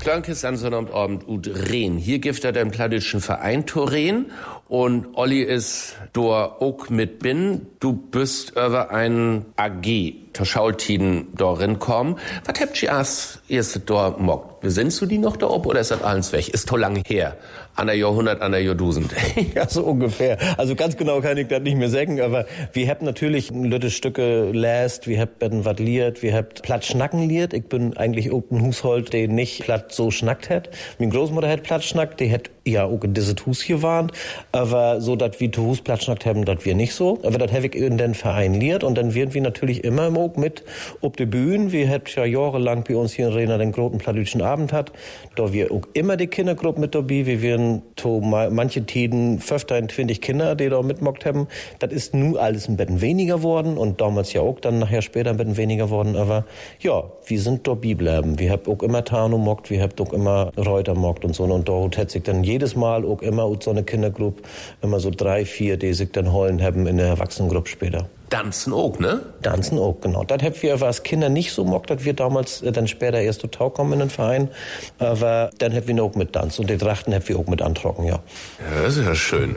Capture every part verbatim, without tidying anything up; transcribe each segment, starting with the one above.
Klönkes an Sonnabend ut Rehn. Hier gibt er den plattdeutschen Verein Toren und Olli ist dort auch mit bin. Du bist über ein A G, der Schaultiden dorin kommen. Was habt ihr als erste dort mockt? Besinnst du die noch da ob oder ist das alles weg? Ist to lange her. An der Jahrhundert, an der Jahrtausend. Ja, so ungefähr. Also ganz genau kann ich das nicht mehr sagen, aber wir haben natürlich Lütte Stücke läst, wir haben was liert, wir haben platt schnacken liert. Ich bin eigentlich auch ein Hushold, der nicht platt so schnackt hat. Meine Großmutter hat platt schnackt, die hat ja auch in dieses Hus hier warnt, aber so, dass wir zu Hus platt schnackt haben, das wir nicht so. Aber das habe ich in den Verein liert und dann werden wir natürlich immer auch mit ob die Bühnen. Wir haben ja jahrelang bei uns hier in Rehna den großen plattdütschen Abend hat. Da wir auch immer die Kindergruppe mit dabei. Wir werden to manche Tiden fünfzehn, zwanzig Kinder, die da mitmockt haben. Das ist nun alles ein bisschen weniger worden und damals ja auch dann nachher später ein bisschen weniger worden. Aber ja, wir sind dabei bleiben. Wir haben auch immer Tano mockt, wir haben auch immer Reuter mockt und so. Und da hat sich dann jedes Mal auch immer so eine Kindergruppe, immer so drei, vier, die sich dann holen haben in der Erwachsenengruppe später. Tanzen auch, ne? Tanzen auch, genau. Das haben wir als Kinder nicht so mockt, dass wir damals äh, dann später erst total kommen in den Verein. Aber dann haben wir auch mit Tanz und die Trachten haben wir auch mit antrocken, ja. Ja, das ist ja schön.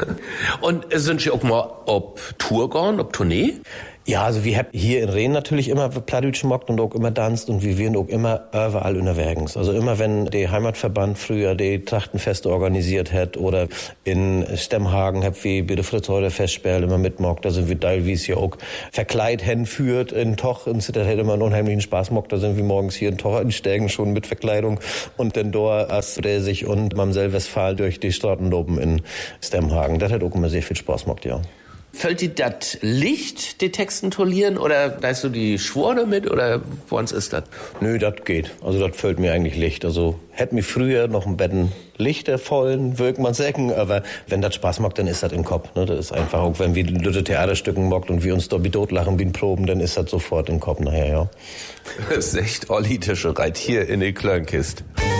Und sind Sie auch mal ob Tour gegangen, ob Tournee? Ja, also wir haben hier in Rehn natürlich immer plattdütsch mockt und auch immer tanzt und wir werden auch immer überall unterwegs. Also immer wenn der Heimatverband früher die Trachtenfeste organisiert hat oder in Stemmhagen hab wir bei der Fritz-Heuder Festspiel immer mitmockt, da sind wir teilweise ja auch verkleidet hinführt in Toch und das hat immer einen unheimlichen Spaß mockt, da sind wir morgens hier in Toch einsteigen schon mit Verkleidung und dann dort als Räsig und Mamsell Westphal durch die Straßen oben in Stemmhagen. Das hat auch immer sehr viel Spaß mockt, ja. Fällt dir das Licht, die Texten tollieren, oder leist du die Schwur damit, oder woans ist das? Nö, das geht. Also das fällt mir eigentlich Licht. Also hätte mir früher noch ein Betten Lichter vollen, wirkt man sagen, aber wenn das Spaß macht, dann ist das im Kopf. Ne? Das ist einfach, auch wenn wir Lütte Theaterstücken mockt und wir uns da tot lachen wie ein Proben, dann ist das sofort im Kopf nachher, ja. Das ist echt Olli Tischereit hier in die Klönkist.